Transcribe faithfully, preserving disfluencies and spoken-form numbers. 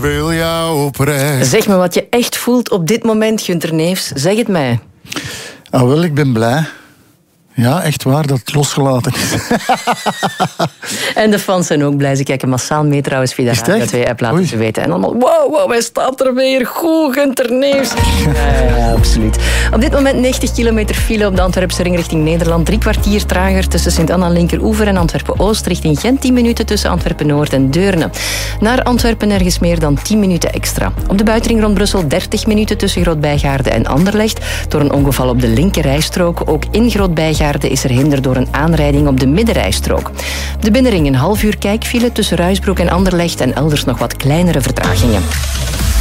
wil jou oprecht. Zeg me wat je echt voelt op dit moment, Gunther Neefs. Zeg het mij. Ah, wel, ik ben blij. Ja, echt waar, dat het losgelaten is. En de fans zijn ook blij. Ze kijken massaal mee trouwens via de Radio twee-app, laten ze weten. En allemaal, wow, wow, hij staat er weer. Goed, Gunther Neefs. Ja, ja, absoluut. Op dit moment negentig kilometer file op de Antwerpse ring richting Nederland. Drie kwartier trager tussen Sint-Anna Linkeroever en Antwerpen-Oost richting Gent. Tien minuten tussen Antwerpen-Noord en Deurne. Naar Antwerpen nergens meer dan tien minuten extra. Op de buitenring rond Brussel dertig minuten tussen Groot-Bijgaarde en Anderlecht. Door een ongeval op de linkerrijstrook. Ook in Groot-Bijgaarde is er hinder door een aanrijding op de middenrijstrook. De binnenring een half uur kijkfile tussen Ruisbroek en Anderlecht en elders nog wat kleinere vertragingen.